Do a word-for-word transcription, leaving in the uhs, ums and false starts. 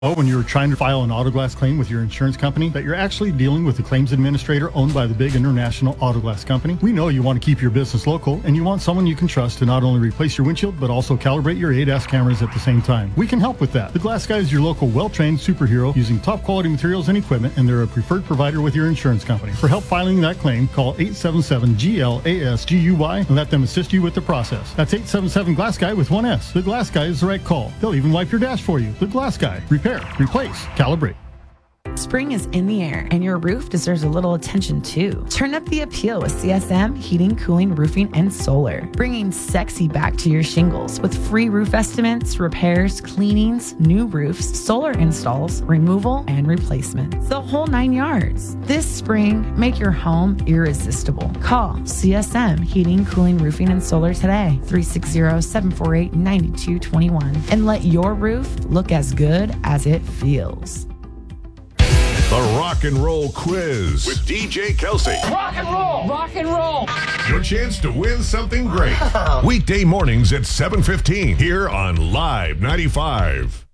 Oh, when you're trying to file an auto glass claim with your insurance company, that you're actually dealing with a claims administrator owned by the big international auto glass company? We know you want to keep your business local, and you want someone you can trust to not only replace your windshield, but also calibrate your A D A S cameras at the same time. We can help with that. The Glass Guy is your local well-trained superhero using top quality materials and equipment, and they're a preferred provider with your insurance company. For help filing that claim, call eight seven seven G L A S G U Y and let them assist you with the process. That's eight seven seven Glass Guy with one S. The Glass Guy is the right call. They'll even wipe your dash for you. The Glass Guy. Repair, replace, calibrate. Spring is in the air, and your roof deserves a little attention too. Turn up the appeal with C S M Heating, Cooling, Roofing, and Solar, bringing sexy back to your shingles with free roof estimates, repairs, cleanings, new roofs, solar installs, removal, and replacements. The whole nine yards. This spring, make your home irresistible. Call C S M Heating, Cooling, Roofing, and Solar today, three six zero, seven four eight, nine two two one, and let your roof look as good as it feels. The Rock and Roll Quiz with D J Kelsey. Rock and roll! Rock and roll! Your chance to win something great. Weekday mornings at seven fifteen here on Live ninety-five.